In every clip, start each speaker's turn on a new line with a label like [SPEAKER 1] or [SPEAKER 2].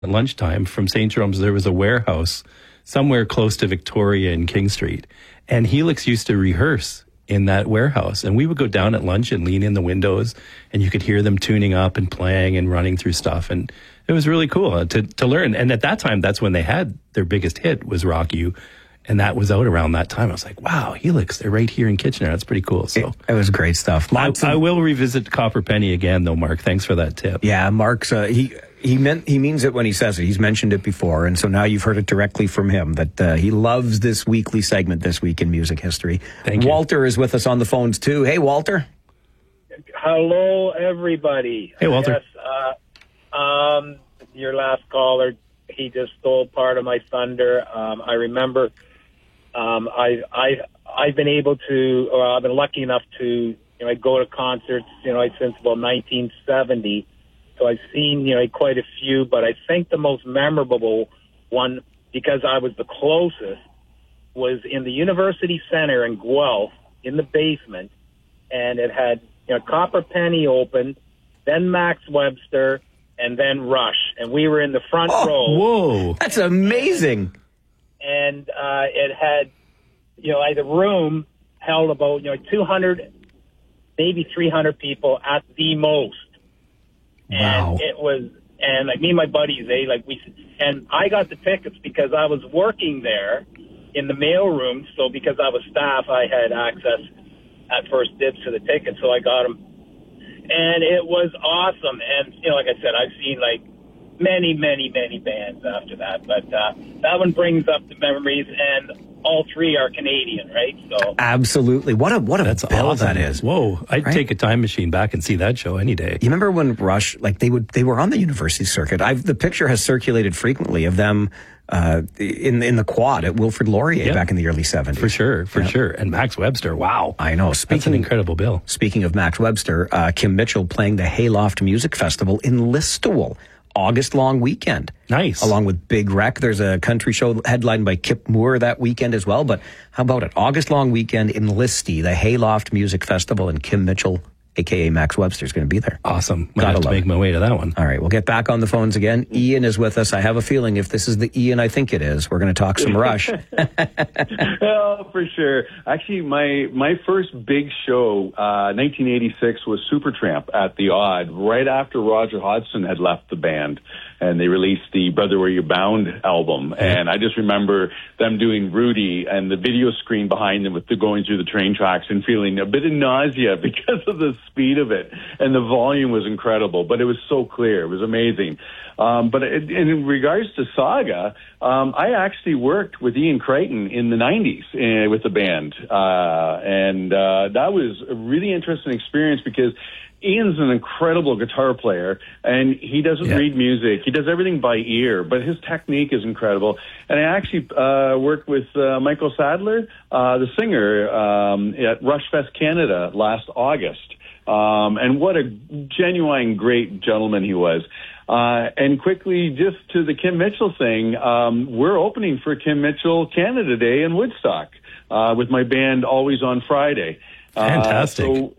[SPEAKER 1] At lunchtime from St. Jerome's, there was a warehouse somewhere close to Victoria and King Street. And Helix used to rehearse in that warehouse. And we would go down at lunch and lean in the windows, and you could hear them tuning up and playing and running through stuff. And it was really cool to learn. And at that time, that's when they had their biggest hit was Rock You. And that was out around that time. I was like, wow, Helix, they're right here in Kitchener. That's pretty cool. So
[SPEAKER 2] it was great stuff.
[SPEAKER 1] I will revisit Copper Penny again, though, Mark. Thanks for that tip.
[SPEAKER 2] Yeah, Mark's, he means it when he says it. He's mentioned it before. And so now you've heard it directly from him that he loves this weekly segment this week in music history.
[SPEAKER 1] Thank you.
[SPEAKER 2] Walter is with us on the phones, too. Hey, Walter.
[SPEAKER 3] Hello, everybody.
[SPEAKER 1] Hey, Walter.
[SPEAKER 3] Yes, your last caller, he just stole part of my thunder. I remember I've been able to, or I've been lucky enough to, I go to concerts, since about 1970. So I've seen, quite a few, but I think the most memorable one, because I was the closest, was in the University Center in Guelph in the basement, and it had, Copper Penny open, then Max Webster, and then Rush, and we were in the front row.
[SPEAKER 2] Whoa, that's amazing.
[SPEAKER 3] And it had, the room held about, 200, maybe 300 people at the most.
[SPEAKER 2] Wow.
[SPEAKER 3] And it was, and like me and my buddies, and I got the tickets because I was working there in the mail room. So because I was staff, I had access at first dibs to the tickets. So I got them. And it was awesome. And, like I said, I've seen many, many, many bands after that. But that one brings up the memories, and all three are Canadian, right? So
[SPEAKER 2] absolutely. What a
[SPEAKER 1] That's
[SPEAKER 2] bill
[SPEAKER 1] awesome.
[SPEAKER 2] that is.
[SPEAKER 1] Whoa. I'd take a time machine back and see that show any day.
[SPEAKER 2] You remember when Rush, they were on the university circuit. The picture has circulated frequently of them in the quad at Wilfrid Laurier back in the early 70s.
[SPEAKER 1] For sure. And Max Webster, wow.
[SPEAKER 2] I know.
[SPEAKER 1] That's an incredible bill.
[SPEAKER 2] Speaking of Max Webster, Kim Mitchell playing the Hayloft Music Festival in Listowel. August long weekend.
[SPEAKER 1] Nice.
[SPEAKER 2] Along with Big Wreck. There's a country show headlined by Kip Moore that weekend as well. But how about it? August long weekend in Listy, the Hayloft Music Festival, and Kim Mitchell, a.k.a. Max Webster, is going to be there.
[SPEAKER 1] Awesome. Might have to make my way to that one.
[SPEAKER 2] All right, we'll get back on the phones again. Ian is with us. I have a feeling if this is the Ian I think it is, we're going to talk some Rush.
[SPEAKER 4] Oh, for sure. Actually, my first big show, 1986, was Supertramp at the Odd, right after Roger Hodgson had left the band. And they released the Brother Where You Bound album. And I just remember them doing Rudy and the video screen behind them with the going through the train tracks and feeling a bit of nausea because of the speed of it. And the volume was incredible, but it was so clear. It was amazing. But in regards to Saga, I actually worked with Ian Crichton in the 90s with the band. And that was a really interesting experience because Ian's an incredible guitar player, and he doesn't read music. He does everything by ear, but his technique is incredible. And I actually worked with Michael Sadler, the singer, at Rushfest Canada last August. And what a genuine great gentleman he was. And quickly, just to the Kim Mitchell thing, we're opening for Kim Mitchell Canada Day in Woodstock with my band Always on Friday.
[SPEAKER 1] Fantastic.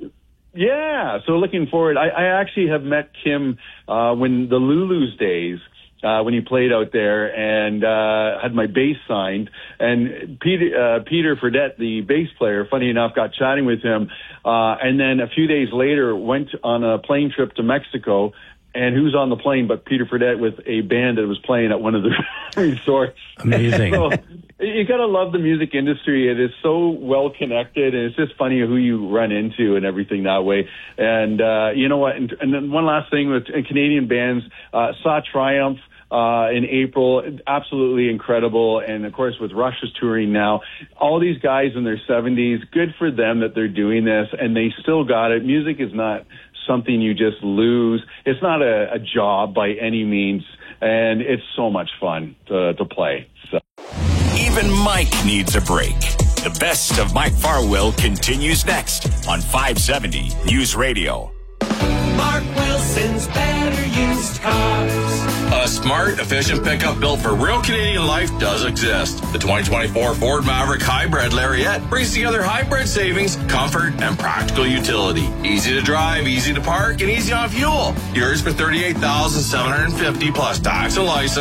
[SPEAKER 4] So looking forward. I actually have met Kim when the Lulu's days, when he played out there, and had my bass signed. And Peter Fredette, the bass player, funny enough, got chatting with him. And then a few days later, went on a plane trip to Mexico. And who's on the plane but Peter Fredette with a band that was playing at one of the resorts.
[SPEAKER 1] Amazing.
[SPEAKER 4] So, you gotta love the music industry. It is so well connected, and it's just funny who you run into and everything that way. And you know what? And then one last thing with Canadian bands, saw Triumph in April, absolutely incredible. And of course, with Rush is touring now, all these guys in their 70s, good for them that they're doing this, and they still got it. Music is not something you just lose. It's not a job by any means, and it's so much fun to play. So.
[SPEAKER 5] Even Mike needs a break. The best of Mike Farwell continues next on 570 News Radio.
[SPEAKER 6] Mark Wilson's Better Used Cars. A smart, efficient pickup built for real Canadian life does exist. The 2024 Ford Maverick Hybrid Lariat brings together hybrid savings, comfort, and practical utility. Easy to drive, easy to park, and easy on fuel. Yours for $38,750 plus tax and license.